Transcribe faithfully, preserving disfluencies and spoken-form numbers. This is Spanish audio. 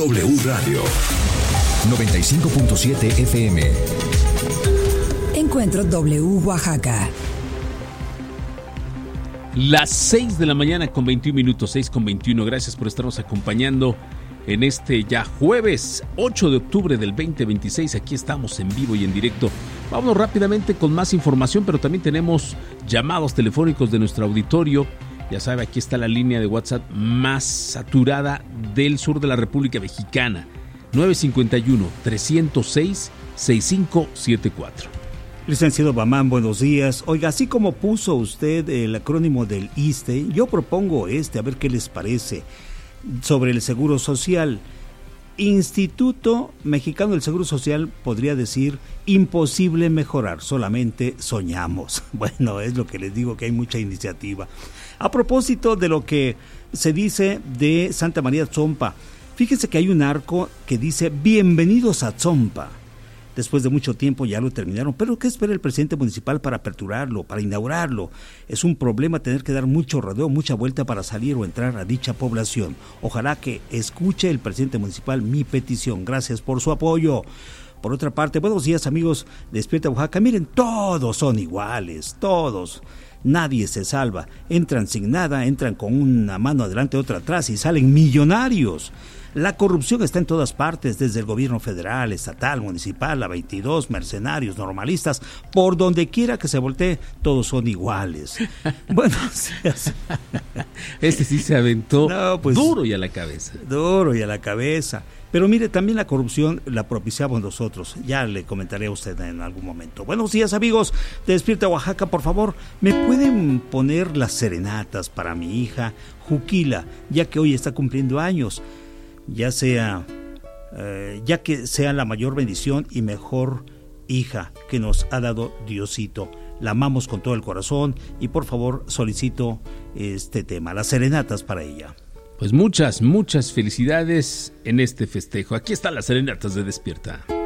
W Radio noventa y cinco punto siete F M. Encuentro W Oaxaca. Las seis de la mañana con veintiún minutos, seis con veintiuno. Gracias por estarnos acompañando en este ya jueves ocho de octubre del veinte veintiséis. Aquí estamos en vivo y en directo. Vámonos rápidamente con más información, pero también tenemos llamados telefónicos de nuestro auditorio. Ya sabe, aquí está la línea de WhatsApp más saturada del sur de la República Mexicana. nueve cinco uno, tres cero seis, seis cinco siete cuatro. Licenciado Bamán, buenos días. Oiga, así como puso usted el acrónimo del I S S S T E, yo propongo este, a ver qué les parece, sobre el Seguro Social. Instituto Mexicano del Seguro Social podría decir imposible mejorar, solamente soñamos. Bueno, es lo que les digo, que hay mucha iniciativa. A propósito de lo que se dice de Santa María Tzompa, fíjense que hay un arco que dice bienvenidos a Tzompa. Después de mucho tiempo ya lo terminaron, pero ¿qué espera el presidente municipal para aperturarlo, para inaugurarlo? Es un problema tener que dar mucho rodeo, mucha vuelta para salir o entrar a dicha población. Ojalá que escuche el presidente municipal mi petición. Gracias por su apoyo. Por otra parte, buenos días amigos de Despierta Oaxaca. Miren, todos son iguales, todos. Nadie se salva. Entran sin nada, entran con una mano adelante, otra atrás y salen millonarios. La corrupción está en todas partes, desde el gobierno federal, estatal, municipal, la veintidós, mercenarios, normalistas, por donde quiera que se voltee, todos son iguales. Bueno, este sí se aventó no, pues, duro y a la cabeza. Duro y a la cabeza. Pero mire, también la corrupción la propiciamos nosotros. Ya le comentaré a usted en algún momento. Buenos días, amigos de Despierta Oaxaca. Por favor, ¿me pueden poner las serenatas para mi hija Juquila, ya que hoy está cumpliendo años? Ya sea, eh, ya que sea la mayor bendición y mejor hija que nos ha dado Diosito. La amamos con todo el corazón y por favor solicito este tema, las serenatas para ella. Pues muchas, muchas felicidades en este festejo. Aquí están las serenatas de Despierta.